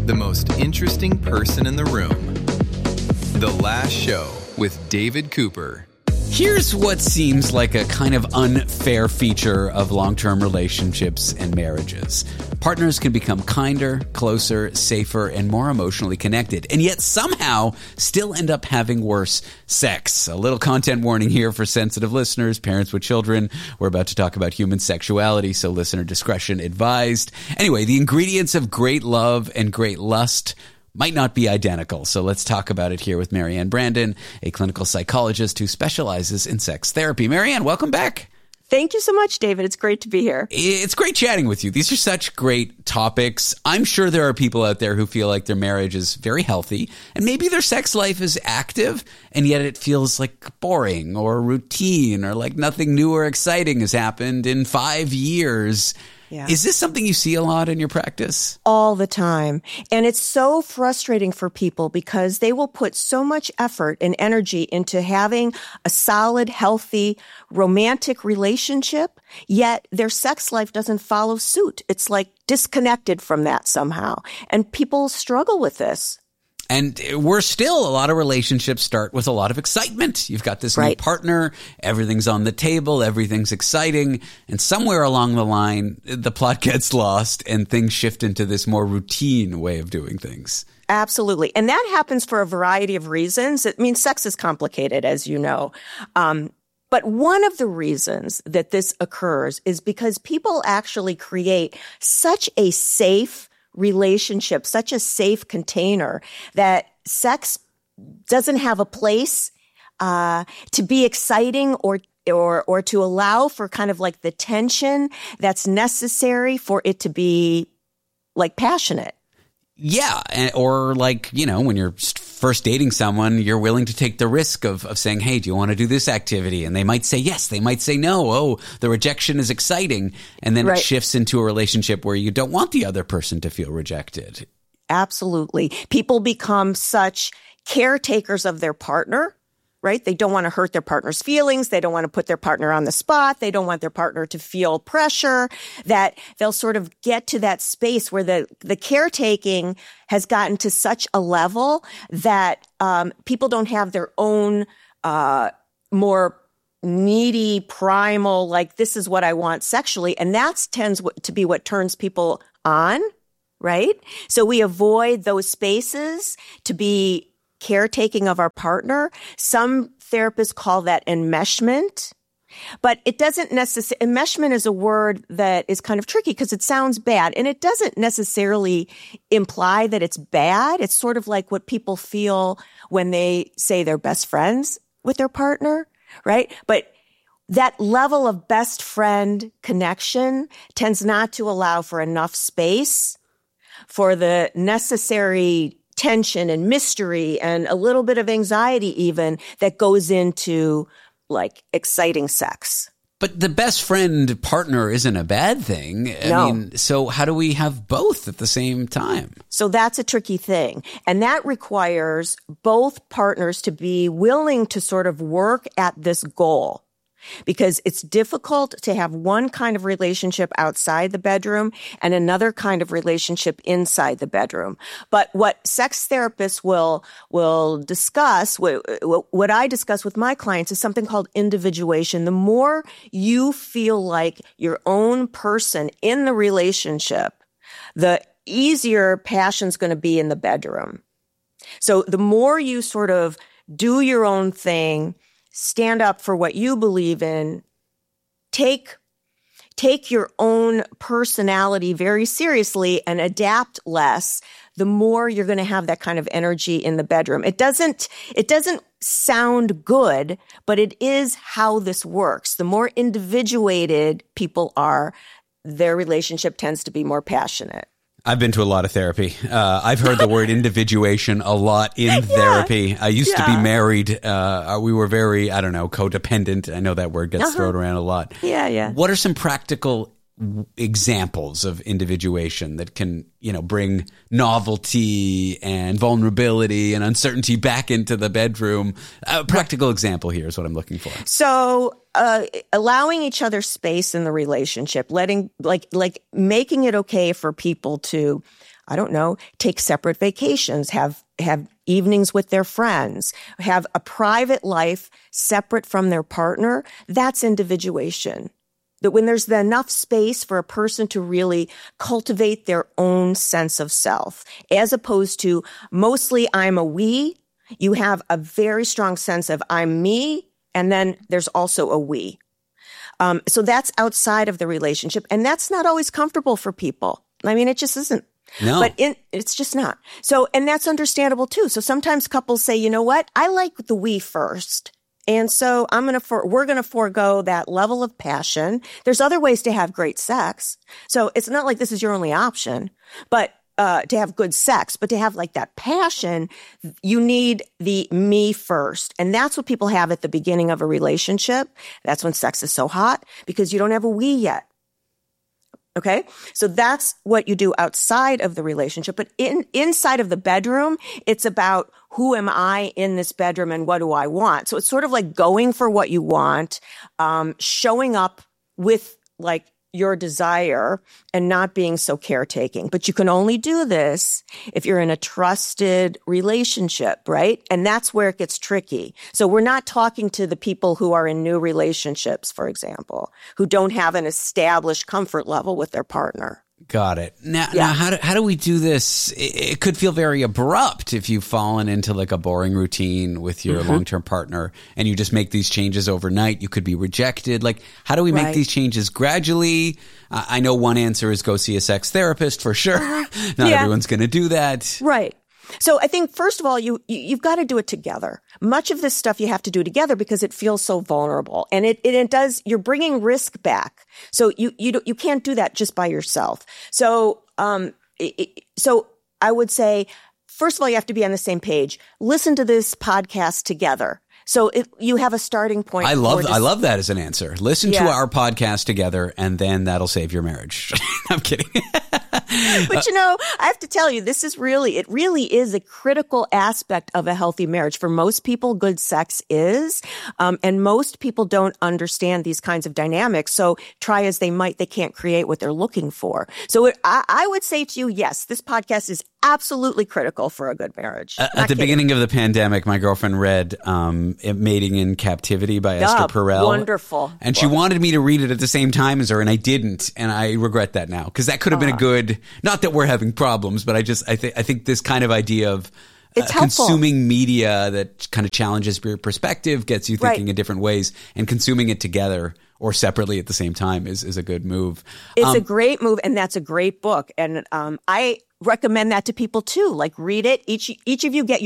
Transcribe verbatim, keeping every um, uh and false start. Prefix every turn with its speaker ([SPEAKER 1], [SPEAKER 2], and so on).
[SPEAKER 1] The most interesting person in the room. The Last Show with David Cooper.
[SPEAKER 2] Here's what seems like a kind of unfair feature of long-term relationships and marriages. Partners can become kinder, closer, safer, and more emotionally connected, and yet somehow still end up having worse sex. A little content warning here for sensitive listeners, parents with children. We're about to talk about human sexuality, so listener discretion advised. Anyway, the ingredients of great love and great lust might not be identical. So let's talk about it here with Marianne Brandon, a clinical psychologist who specializes in sex therapy. Marianne, welcome back.
[SPEAKER 3] Thank you so much, David. It's great to be here.
[SPEAKER 2] It's great chatting with you. These are such great topics. I'm sure there are people out there who feel like their marriage is very healthy and maybe their sex life is active and yet it feels like boring or routine or like nothing new or exciting has happened in five years. Yeah. Is this something you see a lot in your practice?
[SPEAKER 3] All the time. And it's so frustrating for people because they will put so much effort and energy into having a solid, healthy, romantic relationship, yet their sex life doesn't follow suit. It's like disconnected from that somehow. And people struggle with this.
[SPEAKER 2] And we're still, a lot of relationships start with a lot of excitement. You've got this
[SPEAKER 3] right.
[SPEAKER 2] new partner, everything's on the table, everything's exciting. And somewhere along the line, the plot gets lost and things shift into this more routine way of doing things.
[SPEAKER 3] Absolutely. And that happens for a variety of reasons. It means sex is complicated, as you know. Um, But one of the reasons that this occurs is because people actually create such a safe relationship, such a safe container that sex doesn't have a place uh, to be exciting or or or to allow for kind of like the tension that's necessary for it to be like passionate.
[SPEAKER 2] Yeah. Or like, you know, when you're first dating someone, you're willing to take the risk of, of saying, hey, do you want to do this activity? And they might say yes. They might say no. Oh, the rejection is exciting. And then right. it shifts into a relationship where you don't want the other person to feel rejected.
[SPEAKER 3] Absolutely. People become such caretakers of their partner. Right? They don't want to hurt their partner's feelings. They don't want to put their partner on the spot. They don't want their partner to feel pressure, that they'll sort of get to that space where the, the caretaking has gotten to such a level that um, people don't have their own uh, more needy, primal, like, this is what I want sexually. And that tends to be what turns people on, right? So we avoid those spaces to be caretaking of our partner. Some therapists call that enmeshment, but it doesn't necessarily, enmeshment is a word that is kind of tricky because it sounds bad and it doesn't necessarily imply that it's bad. It's sort of like what people feel when they say they're best friends with their partner, right? But that level of best friend connection tends not to allow for enough space for the necessary tension and mystery and a little bit of anxiety even that goes into like exciting sex.
[SPEAKER 2] But the best friend partner isn't a bad thing. I
[SPEAKER 3] no.
[SPEAKER 2] mean, so how do we have both at the same time?
[SPEAKER 3] So that's a tricky thing. And that requires both partners to be willing to sort of work at this goal. Because it's difficult to have one kind of relationship outside the bedroom and another kind of relationship inside the bedroom. But what sex therapists will will discuss, what, what I discuss with my clients is something called individuation. The more you feel like your own person in the relationship, the easier passion's going to be in the bedroom. So the more you sort of do your own thing, stand up for what you believe in, take take your own personality very seriously and adapt less, the more you're going to have that kind of energy in the bedroom. It doesn't it doesn't sound good, but it is how this works. The more individuated people are, their relationship tends to be more passionate.
[SPEAKER 2] I've been to a lot of therapy. Uh, I've heard the word individuation a lot in yeah. therapy. I used yeah. to be married. Uh, we were very, I don't know, codependent. I know that word gets uh-huh. thrown around a lot.
[SPEAKER 3] Yeah, yeah.
[SPEAKER 2] What are some practical examples of individuation that can, you know, bring novelty and vulnerability and uncertainty back into the bedroom? A practical example here is what I'm looking for.
[SPEAKER 3] So, uh, allowing each other space in the relationship, letting, like, like making it okay for people to I don't know, take separate vacations, have, have evenings with their friends, have a private life separate from their partner. That's individuation. That when there's enough space for a person to really cultivate their own sense of self, as opposed to mostly I'm a we, you have a very strong sense of I'm me, and then there's also a we. Um, so that's outside of the relationship, and that's not always comfortable for people. I mean, it just isn't.
[SPEAKER 2] No.
[SPEAKER 3] But in, it's just not. So, and that's understandable too. So sometimes couples say, you know what? I like the we first. And so I'm going to, for, we're going to forego that level of passion. There's other ways to have great sex. So it's not like this is your only option, but, uh, to have good sex, but to have like that passion, you need the me first. And that's what people have at the beginning of a relationship. That's when sex is so hot because you don't have a we yet. Okay. So that's what you do outside of the relationship. But in, inside of the bedroom, it's about who am I in this bedroom and what do I want? So it's sort of like going for what you want, um, showing up with like your desire and not being so caretaking. But you can only do this if you're in a trusted relationship, right? And that's where it gets tricky. So we're not talking to the people who are in new relationships, for example, who don't have an established comfort level with their partner.
[SPEAKER 2] Got it. Now,
[SPEAKER 3] Yeah.
[SPEAKER 2] now how do, how do we do this? It, it could feel very abrupt if you've fallen into like a boring routine with your
[SPEAKER 3] Mm-hmm.
[SPEAKER 2] long-term partner and you just make these changes overnight. You could be rejected. Like, how do we make
[SPEAKER 3] Right.
[SPEAKER 2] these changes gradually? Uh, I know one answer is go see a sex therapist for sure. Not
[SPEAKER 3] Yeah.
[SPEAKER 2] everyone's going to do that.
[SPEAKER 3] Right. So I think, first of all, you, you, you've got to do it together. Much of this stuff you have to do together because it feels so vulnerable. And it, it, it does, you're bringing risk back. So you, you, don't- you can't do that just by yourself. So, um, it, it- so I would say, first of all, you have to be on the same page. Listen to this podcast together. So it, you have a starting point.
[SPEAKER 2] I love
[SPEAKER 3] for this-
[SPEAKER 2] I love that as an answer. Listen to
[SPEAKER 3] Yeah.
[SPEAKER 2] our podcast together and then that'll save your marriage. I'm kidding.
[SPEAKER 3] But you know, I have to tell you, this is really, it really is a critical aspect of a healthy marriage. For most people, good sex is, um, and most people don't understand these kinds of dynamics. So try as they might, they can't create what they're looking for. So it, I, I would say to you, yes, this podcast is absolutely critical for a good marriage.
[SPEAKER 2] At
[SPEAKER 3] Not
[SPEAKER 2] the
[SPEAKER 3] kidding.
[SPEAKER 2] beginning of the pandemic, my girlfriend read um, Mating in Captivity by Esther
[SPEAKER 3] Ah,
[SPEAKER 2] Perel.
[SPEAKER 3] wonderful
[SPEAKER 2] And she
[SPEAKER 3] book.
[SPEAKER 2] wanted me to read it at the same time as her, and I didn't. And I regret that now because that could have been a good, not that we're having problems, but I just, I think, I think this kind of idea of uh,
[SPEAKER 3] It's helpful.
[SPEAKER 2] consuming media that kind of challenges your perspective, gets you thinking
[SPEAKER 3] Right.
[SPEAKER 2] in different ways, and consuming it together or separately at the same time is, is a good move.
[SPEAKER 3] It's
[SPEAKER 2] Um,
[SPEAKER 3] a great move, and that's a great book. And um, I recommend that to people too. Like, read it. Each each of you get